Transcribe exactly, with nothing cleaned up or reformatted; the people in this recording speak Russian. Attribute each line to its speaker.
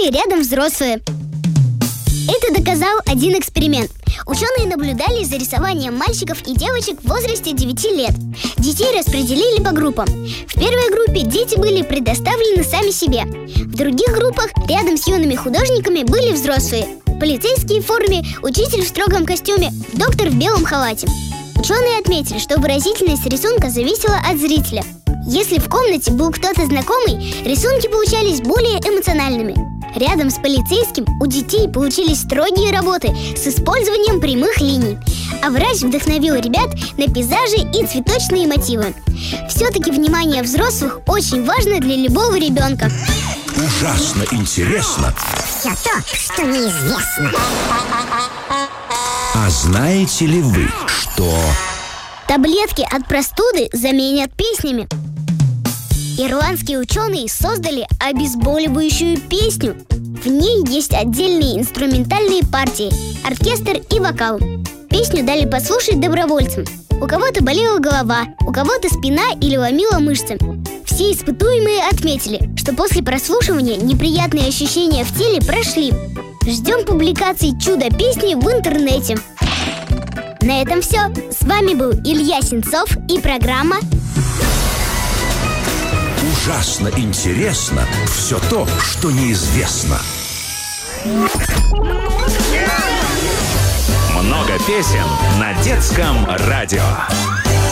Speaker 1: детей рядом взрослые. Это доказал один эксперимент. Ученые наблюдали за рисованием мальчиков и девочек в возрасте девяти лет. Детей распределили по группам. В первой группе дети были предоставлены сами себе. В других группах рядом с юными художниками были взрослые. Полицейский в форме, учитель в строгом костюме, доктор в белом халате. Ученые отметили, что выразительность рисунка зависела от зрителя. Если в комнате был кто-то знакомый, рисунки получались более эмоциональными. Рядом с полицейским у детей получились строгие работы с использованием прямых линий. А врач вдохновил ребят на пейзажи и цветочные мотивы. Все-таки внимание взрослых очень важно для любого ребенка.
Speaker 2: Ужасно интересно.
Speaker 3: Все то, что неизвестно.
Speaker 2: А знаете ли вы, что...
Speaker 1: Таблетки от простуды заменят песнями. Ирландские ученые создали обезболивающую песню. В ней есть отдельные инструментальные партии, оркестр и вокал. Песню дали послушать добровольцам. У кого-то болела голова, у кого-то спина или ломила мышцы. Все испытуемые отметили, что после прослушивания неприятные ощущения в теле прошли. Ждем публикации чудо-песни в интернете. На этом все. С вами был Илья Сенцов и программа
Speaker 2: Ужасно интересно все то, что неизвестно.
Speaker 4: Много песен на детском радио.